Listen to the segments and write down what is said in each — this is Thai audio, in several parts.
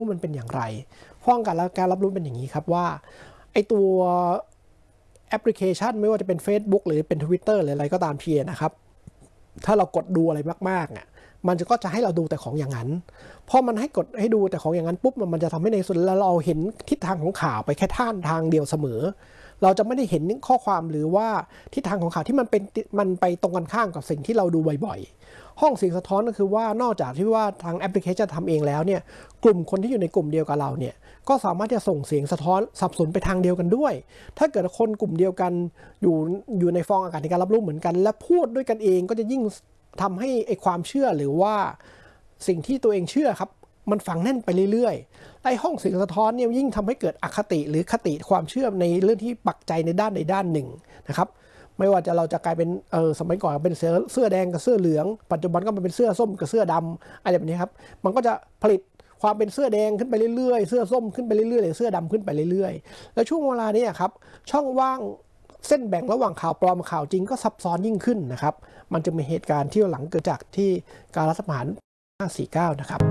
มันเป็นอย่างไรห้องการรับรู้เป็นอย่างนี้ครับว่าไอตัวแอปพลิเคชันไม่ว่าจะเป็น Facebook หรือเป็น Twitter หรืออะไรก็ตามทีนะครับถ้าเรากดดูอะไรมากๆเนี่ยมันก็จะให้เราดูแต่ของอย่างนั้นพอมันให้กดให้ดูแต่ของอย่างนั้นปุ๊บมันจะทำให้ในส่วนแล้วเราเห็นทิศทางของข่าวไปแค่ทางเดียวเสมอเราจะไม่ได้เห็นข้อความหรือว่าทิศทางของข่าวที่มันไปตรงกันข้ามกับสิ่งที่เราดูบ่อยๆห้องเสียงสะท้อนก็คือว่านอกจากที่ว่าทางแอปพลิเคชันทำเองแล้วเนี่ยกลุ่มคนที่อยู่ในกลุ่มเดียวกับเราเนี่ยก็สามารถจะส่งเสียงสะท้อนสับสนไปทางเดียวกันด้วยถ้าเกิดคนกลุ่มเดียวกันอยู่ในฟองอากาศในการรับรู้เหมือนกันและพูดด้วยกันเองก็จะยิ่งทำให้ไอความเชื่อหรือว่าสิ่งที่ตัวเองเชื่อครับมันฝังแน่นไปเรื่อยๆไอ้ห้องเสียงสะท้อนเนี่ยยิ่งทำให้เกิดอคติหรือคติความเชื่อในเรื่องที่ปักใจในด้านใดด้านหนึ่งนะครับไม่ว่าเราจะกลายเป็นสมัยก่อนเป็นเสื้อแดงกับเสื้อเหลืองปัจจุบันก็มาเป็นเสื้อส้มกับเสื้อดำอะไรแบบนี้ครับมันก็จะผลิตความเป็นเสื้อแดงขึ้นไปเรื่อยๆเสื้อส้มขึ้นไปเรื่อยๆหรือเสื้อดำขึ้นไปเรื่อยๆแล้วช่วงเวลานี้ครับช่องว่างเส้นแบ่งระหว่างข่าวปลอมกับข่าวจริงก็ซับซ้อนยิ่งขึ้นนะครับมันจะมีเหตุการณ์ที่หลังเกิดจากที่การรัฐประหาร549นะครับ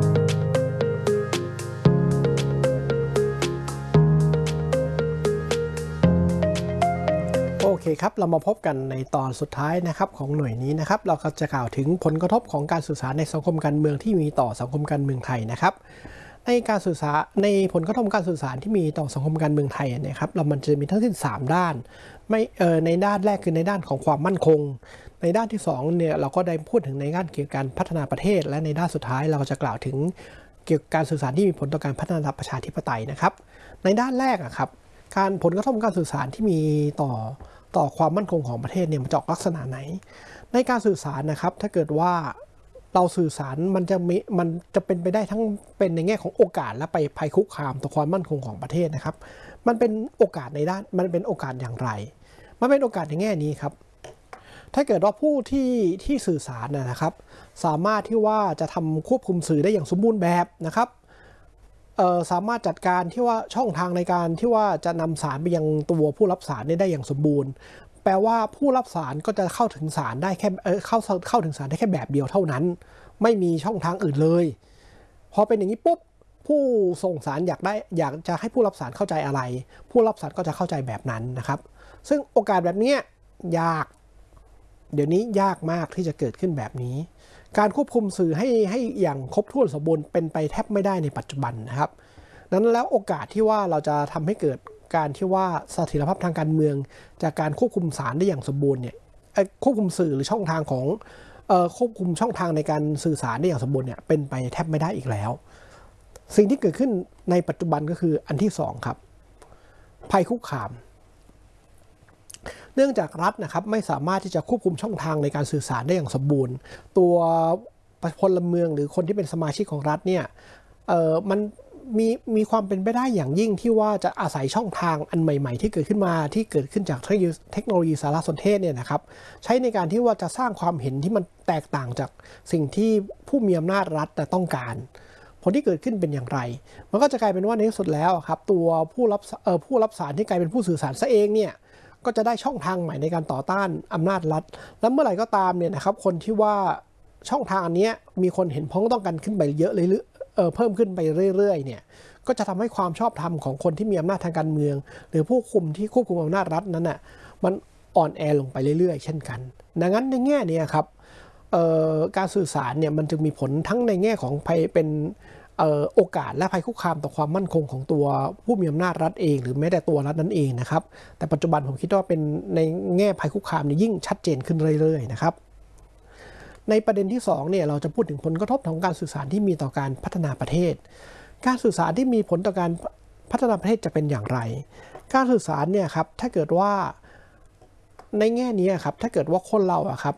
โอเคครับเรามาพบกันในตอนสุดท้ายนะครับของหน่วยนี้นะครับเราก็จะกล่าวถึงผลกระทบของการสื่อสารในสังคมการเมืองที่มีต่อสังคมการเมืองไทยนะครับในการสื่อสารในผลกระทบการสื่อสารที่มีต่อสังคมการเมืองไทยนะครับมันจะมีทั้งสิ้น3ด้านไม่ในด้านแรกคือในด้านของความมั่นคงในด้านที่2เนี่ยเราก็ได้พูดถึงในด้านเกี่ยวกับการพัฒนาประเทศและในด้านสุดท้ายเราก็จะกล่าวถึงเกี่ยวกับการสื่อสารที่มีผลต่อการพัฒนาประชาธิปไตยนะครับในด้านแรกครับการผลกระทบการสื่อสารที่มีต่อความมั่นคงของประเทศเนี่ยมันจะออกลักษณะไหนในการสื่อสารนะครับถ้าเกิดว่าเราสื่อสารมันจะเป็นไปได้ทั้งเป็นในแง่ของโอกาสและไปภัยคุกคามต่อความมั่นคงของประเทศนะครับมันเป็นโอกาสในด้านมันเป็นโอกาสอย่างไรมันเป็นโอกาสในแง่นี้ครับถ้าเกิดว่าผู้ที่สื่อสารนะครับสามารถที่ว่าจะทำควบคุมสื่อได้อย่างสมบูรณ์แบบนะครับสามารถจัดการที่ว่าช่องทางในการที่ว่าจะนำสารไปยังตัวผู้รับสารได้อย่างสมบูรณ์แปลว่าผู้รับสารก็จะเข้าถึงสารได้แค่เข้าถึงสารได้แค่แบบเดียวเท่านั้นไม่มีช่องทางอื่นเลยพอเป็นอย่างนี้ปุ๊บผู้ส่งสารอยากจะให้ผู้รับสารเข้าใจอะไรผู้รับสารก็จะเข้าใจแบบนั้นนะครับซึ่งโอกาสแบบนี้ยากเดี๋ยวนี้ยากมากที่จะเกิดขึ้นแบบนี้การควบคุมสื่อให้อย่างครบถ้วนสมบูรณ์เป็นไปแทบไม่ได้ในปัจจุบันนะครับนั้นแล้วโอกาสที่ว่าเราจะทำให้เกิดการที่ว่าเสถียรภาพทางการเมืองจากการควบคุมสารได้อย่างสมบูรณ์เนี่ยควบคุมสื่อหรือช่องทางของควบคุมช่องทางในการสื่อสารได้อย่างสมบูรณ์เนี่ยเป็นไปแทบไม่ได้อีกแล้วสิ่งที่เกิดขึ้นในปัจจุบันก็คืออันที่2ครับภัยคุกคามเนื่องจากรัฐนะครับไม่สามารถที่จะควบคุมช่องทางในการสื่อสารได้อย่างสมบูรณ์ตัวพลเมืองหรือคนที่เป็นสมาชิกของรัฐเนี่ยมันมีความเป็นไปได้อย่างยิ่งที่ว่าจะอาศัยช่องทางอันใหม่ๆที่เกิดขึ้นมาที่เกิดขึ้นจากเทคโนโลยีสารสนเทศเนี่ยนะครับใช้ในการที่ว่าจะสร้างความเห็นที่มันแตกต่างจากสิ่งที่ผู้มีอำนาจรัฐต้องการผลที่เกิดขึ้นเป็นอย่างไรมันก็จะกลายเป็นว่าในที่สุดแล้วครับตัวผู้รับสารที่กลายเป็นผู้สื่อสารซะเองเนี่ยก็จะได้ช่องทางใหม่ในการต่อต้านอำนาจรัฐและเมื่อไหร่ก็ตามเนี่ยนะครับคนที่ว่าช่องทางอันนี้มีคนเห็นพ้องต้องกันขึ้นไปเยอะเลยเพิ่มขึ้นไปเรื่อยๆเนี่ยก็จะทำให้ความชอบธรรมของคนที่มีอำนาจทางการเมืองหรือผู้คุมที่ควบคุมอำนาจรัฐนั้นน่ะมันอ่อนแอลงไปเรื่อยๆเช่นกันดังนั้นในแง่นี้ครับการสื่อสารเนี่ยมันจึงมีผลทั้งในแง่ของภัยเป็นโอกาสและภัยคุกคามต่อความมั่นคงของตัวผู้มีอำนาจรัฐเองหรือแม้แต่ตัวรัฐนั่นเองนะครับแต่ปัจจุบันผมคิดว่าเป็นในแง่ภัยคุกคามนี่ยิ่งชัดเจนขึ้นเรื่อยๆนะครับในประเด็นที่2เนี่ยเราจะพูดถึงผลกระทบของการสื่อสารที่มีต่อการพัฒนาประเทศการสื่อสารที่มีผลต่อการพัฒนาประเทศจะเป็นอย่างไรการสื่อสารเนี่ยครับถ้าเกิดว่าในแง่นี้ครับถ้าเกิดว่าคนเราครับ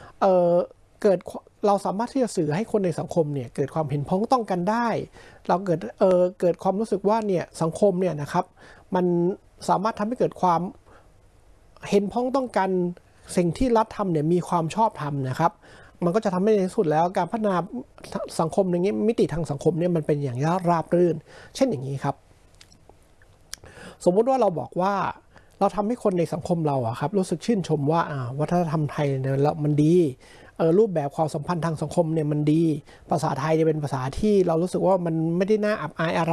เราสามารถที่จะสื่อให้คนในสังคมเนี่ยเกิดความเห็นพ้องต้องกันได้เราเกิดความรู้สึกว่าเนี่ยสังคมเนี่ยนะครับมันสามารถทำให้เกิดความเห็นพ้องต้องกันสิ่งที่รัฐทำเนี่ยมีความชอบธรรมนะครับมันก็จะทำให้ในที่สุดแล้วการพัฒนาสังคมในนี้มิติทางสังคมเนี่ยมันเป็นอย่างราบรื่นเช่นอย่างนี้ครับสมมุติว่าเราบอกว่าเราทำให้คนในสังคมเราครับรู้สึกชื่นชมว่าวัฒนธรรมไทยเนี่ยมันดีรูปแบบความสัมพันธ์ทางสังคมเนี่ยมันดีภาษาไทยเนี่ยเป็นภาษาที่เรารู้สึกว่ามันไม่ได้น่าอับอายอะไร